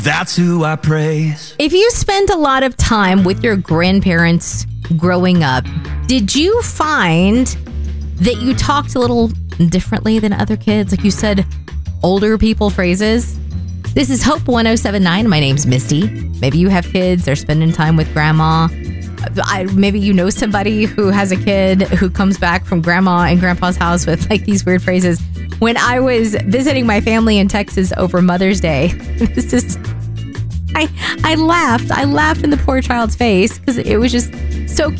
That's who I praise. If you spent a lot of time with your grandparents growing up, did you find that you talked a little differently than other kids? Like you said, older people phrases? This is Hope 1079. My name's Misty. Maybe you have kids. They're spending time with grandma. Maybe you know somebody who has a kid who comes back from grandma and grandpa's house with like these weird phrases. When I was visiting my family in Texas over Mother's Day, I laughed. I laughed in the poor child's face because it was just so